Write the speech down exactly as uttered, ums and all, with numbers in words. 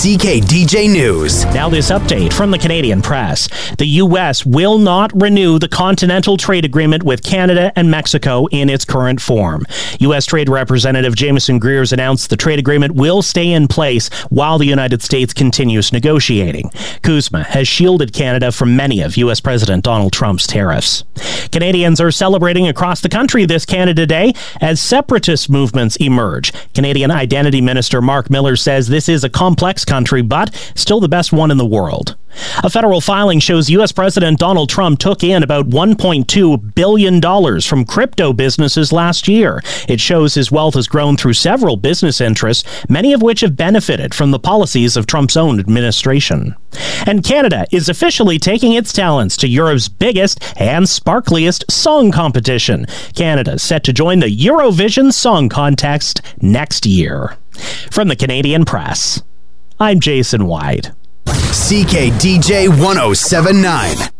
C K D J News. Now this update from the Canadian Press. The U S will not renew the Continental Trade Agreement with Canada and Mexico in its current form. U S Trade Representative Jameson Greer's announced the trade agreement will stay in place while the United States continues negotiating. CUSMA has shielded Canada from many of U S President Donald Trump's tariffs. Canadians are celebrating across the country this Canada Day as separatist movements emerge. Canadian Identity Minister Mark Miller says this is a complex country, but still the best one in the world. A federal filing shows U S President Donald Trump took in about one point two billion dollars from crypto businesses last year. It shows his wealth has grown through several business interests, many of which have benefited from the policies of Trump's own administration. And Canada is officially taking its talents to Europe's biggest and sparkliest song competition. Canada is set to join the Eurovision Song Contest next year. From the Canadian Press, I'm Jason White. C K D J one oh seven point nine.